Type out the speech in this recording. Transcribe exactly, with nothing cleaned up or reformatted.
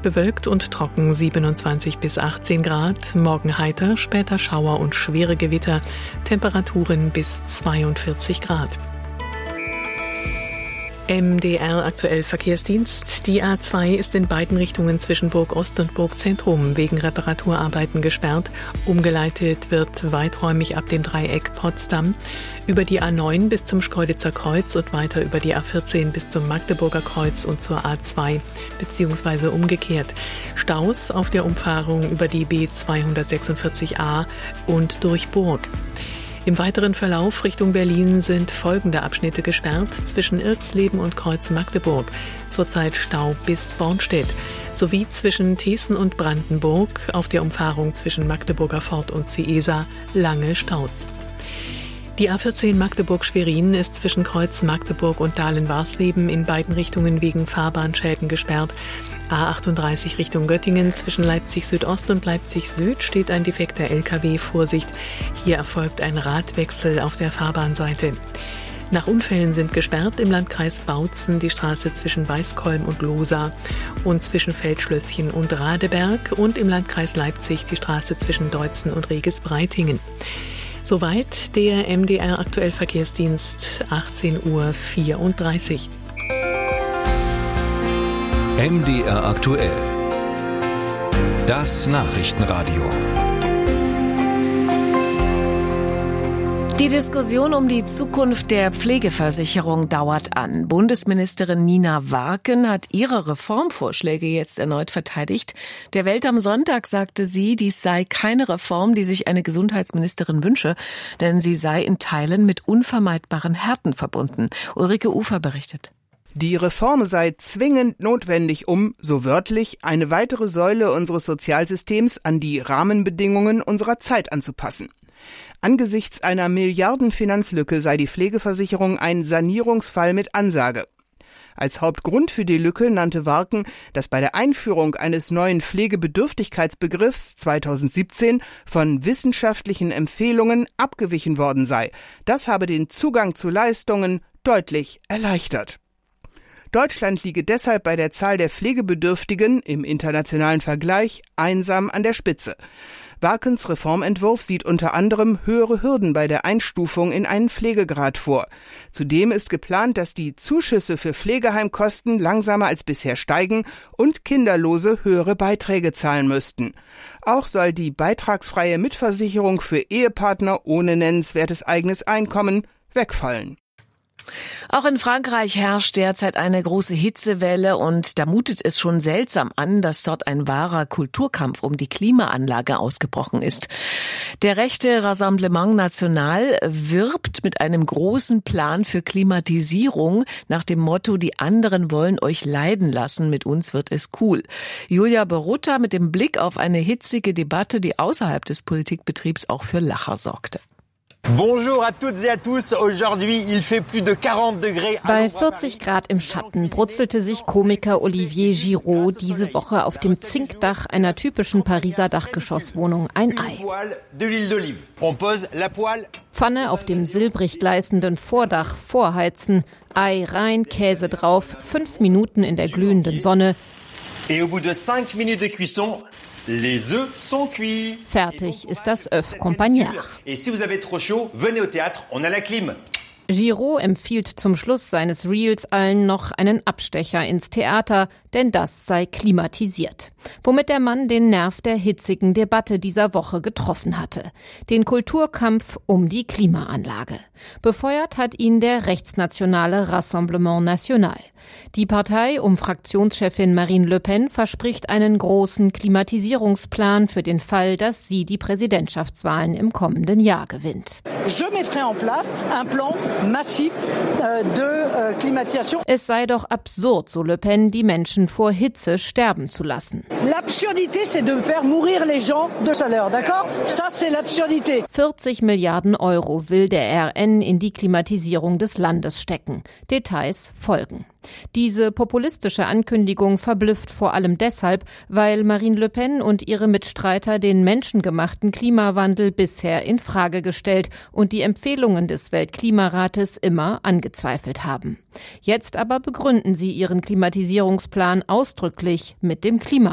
bewölkt und trocken, siebenundzwanzig bis achtzehn Grad. Morgen heiter, später Schauer und schwere Gewitter. Temperaturen bis zweiundvierzig Grad. M D R aktuell Verkehrsdienst. Die A zwei ist in beiden Richtungen zwischen Burg Ost und Burg Zentrum wegen Reparaturarbeiten gesperrt. Umgeleitet wird weiträumig ab dem Dreieck Potsdam über die A neun bis zum Schkeuditzer Kreuz und weiter über die A vierzehn bis zum Magdeburger Kreuz und zur A zwei beziehungsweise umgekehrt. Staus auf der Umfahrung über die B zweihundertsechsundvierzig a und durch Burg. Im weiteren Verlauf Richtung Berlin sind folgende Abschnitte gesperrt: zwischen Irxleben und Kreuz Magdeburg, zurzeit Stau bis Bornstedt, sowie zwischen Thesen und Brandenburg auf der Umfahrung zwischen Magdeburger Fort und Ciesa lange Staus. Die A vierzehn Magdeburg-Schwerin ist zwischen Kreuz Magdeburg und Dahlen-Warsleben in beiden Richtungen wegen Fahrbahnschäden gesperrt. A achtunddreißig Richtung Göttingen zwischen Leipzig Südost und Leipzig Süd steht ein defekter L K W, Vorsicht. Hier erfolgt ein Radwechsel auf der Fahrbahnseite. Nach Unfällen sind gesperrt im Landkreis Bautzen die Straße zwischen Weißkolm und Lohsa und zwischen Feldschlösschen und Radeberg und im Landkreis Leipzig die Straße zwischen Deutzen und Reges-Breitingen. Soweit der M D R aktuell Verkehrsdienst, achtzehn Uhr vierunddreißig. M D R aktuell. Das Nachrichtenradio. Die Diskussion um die Zukunft der Pflegeversicherung dauert an. Bundesministerin Nina Warken hat ihre Reformvorschläge jetzt erneut verteidigt. Der Welt am Sonntag sagte sie, dies sei keine Reform, die sich eine Gesundheitsministerin wünsche, denn sie sei in Teilen mit unvermeidbaren Härten verbunden. Ulrike Ufer berichtet. Die Reform sei zwingend notwendig, um, so wörtlich, eine weitere Säule unseres Sozialsystems an die Rahmenbedingungen unserer Zeit anzupassen. Angesichts einer Milliardenfinanzlücke sei die Pflegeversicherung ein Sanierungsfall mit Ansage. Als Hauptgrund für die Lücke nannte Warken, dass bei der Einführung eines neuen Pflegebedürftigkeitsbegriffs zweitausendsiebzehn von wissenschaftlichen Empfehlungen abgewichen worden sei. Das habe den Zugang zu Leistungen deutlich erleichtert. Deutschland liege deshalb bei der Zahl der Pflegebedürftigen im internationalen Vergleich einsam an der Spitze. Warkens Reformentwurf sieht unter anderem höhere Hürden bei der Einstufung in einen Pflegegrad vor. Zudem ist geplant, dass die Zuschüsse für Pflegeheimkosten langsamer als bisher steigen und Kinderlose höhere Beiträge zahlen müssten. Auch soll die beitragsfreie Mitversicherung für Ehepartner ohne nennenswertes eigenes Einkommen wegfallen. Auch in Frankreich herrscht derzeit eine große Hitzewelle und da mutet es schon seltsam an, dass dort ein wahrer Kulturkampf um die Klimaanlage ausgebrochen ist. Der rechte Rassemblement National wirbt mit einem großen Plan für Klimatisierung nach dem Motto: Die anderen wollen euch leiden lassen, mit uns wird es cool. Julia Borutta mit dem Blick auf eine hitzige Debatte, die außerhalb des Politikbetriebs auch für Lacher sorgte. Bonjour à toutes et à tous. Aujourd'hui, il fait plus de quarante degrés. Bei vierzig Grad im Schatten brutzelte sich Komiker Olivier Giraud diese Woche auf dem Zinkdach einer typischen Pariser Dachgeschosswohnung ein Ei. Pfanne auf dem silbrig gleißenden Vordach vorheizen, Ei rein, Käse drauf, fünf Minuten in der glühenden Sonne. Et au bout de cinq minutes de cuisson, les œufs sont cuits. Fertig ist das Œuf Campagnard. Et si vous avez trop chaud, venez au théâtre, on a la clim. Giraud empfiehlt zum Schluss seines Reels allen noch einen Abstecher ins Theater, denn das sei klimatisiert. Womit der Mann den Nerv der hitzigen Debatte dieser Woche getroffen hatte. Den Kulturkampf um die Klimaanlage. Befeuert hat ihn der rechtsnationale Rassemblement National. Die Partei um Fraktionschefin Marine Le Pen verspricht einen großen Klimatisierungsplan für den Fall, dass sie die Präsidentschaftswahlen im kommenden Jahr gewinnt. Je mettrai en place un plan massif de climatisation. Es sei doch absurd, so Le Pen, die Menschen vor Hitze sterben zu lassen. L'absurdité, c'est de faire mourir les gens de chaleur, d'accord? Ça, c'est l'absurdité. vierzig Milliarden Euro will der R N in die Klimatisierung des Landes stecken. Details folgen. Diese populistische Ankündigung verblüfft vor allem deshalb, weil Marine Le Pen und ihre Mitstreiter den menschengemachten Klimawandel bisher in Frage gestellt und die Empfehlungen des Weltklimarates immer angezweifelt haben. Jetzt aber begründen sie ihren Klimatisierungsplan ausdrücklich mit dem Klimawandel.